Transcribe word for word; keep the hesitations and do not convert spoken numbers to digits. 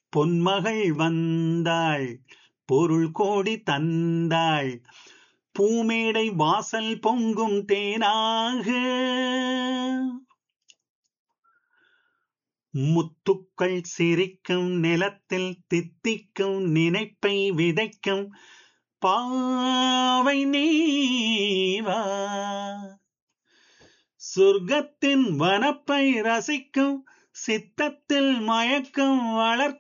பொன்மகள் வந்தாள் பொருள் கோடி தந்தாள் பூமேடை வாசல் பொங்கும் தேனாக முத்துக்கள் சிரிக்கும் நிலத்தில் தித்திக்கும் நினைப்பை விதைக்கும் பாவை நீவா சொர்க்கத்தின் வனப்பை ரசிக்கும் சித்தத்தில் மயக்கம் வளர்க்கும்